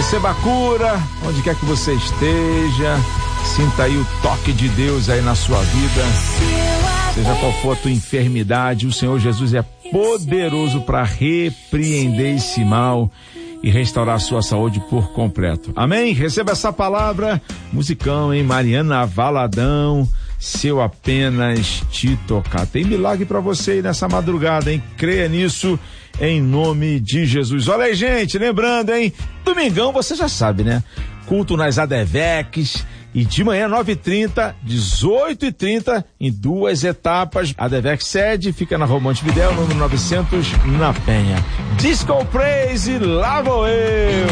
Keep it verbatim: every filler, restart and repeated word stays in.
Receba a cura, onde quer que você esteja. Sinta aí o toque de Deus aí na sua vida. Seja qual for a tua enfermidade, o Senhor Jesus é poderoso para repreender esse mal e restaurar a sua saúde por completo. Amém? Receba essa palavra. Musicão, hein? Mariana Valadão, se eu apenas te tocar. Tem milagre para você aí nessa madrugada, hein? Creia nisso, em nome de Jesus. Olha aí, gente, lembrando, hein? Domingão, você já sabe, né? Culto nas Adevecs. E de manhã, nove e trinta, dezoito e trinta, em duas etapas. A Adevex sede fica na Rua Montevidéu, número novecentos, na Penha. Disco Praise, lá vou eu.